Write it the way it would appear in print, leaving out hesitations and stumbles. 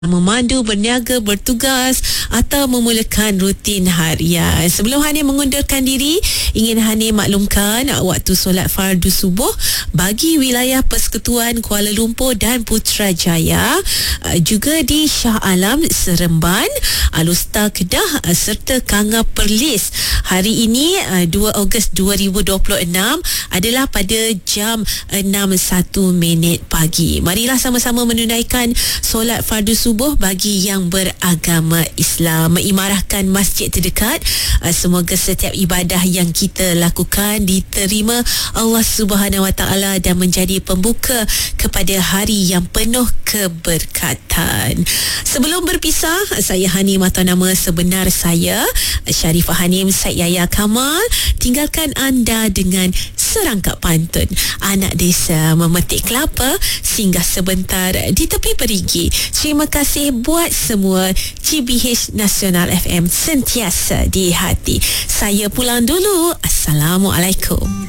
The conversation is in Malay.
memandu, berniaga, bertugas atau memulakan rutin harian. Sebelum Hani mengundurkan diri, ingin Hani maklumkan waktu solat fardu subuh bagi wilayah Persekutuan Kuala Lumpur dan Putrajaya, juga di Shah Alam, Seremban, Alustar Kedah serta Kanga Perlis. Hari ini 2 Ogos 2026 adalah pada jam 6:01 pagi. Marilah sama-sama menunaikan solat fardu subuh bagi yang beragama Islam, mengimarahkan masjid terdekat. Semoga setiap ibadah yang kita lakukan diterima Allah Subhanahu Wa Taala dan menjadi pembuka kepada hari yang penuh keberkatan. Sebelum berpisah, saya Hani, mata nama sebenar saya Sharifah Hanim Said Yahya Kamal, tinggalkan anda dengan serangkap pantun. Anak desa memetik kelapa, singgah sebentar di tepi perigi. Terima kasih buat semua. GBH Nasional FM sentiasa di hati. Saya pulang dulu. Assalamualaikum.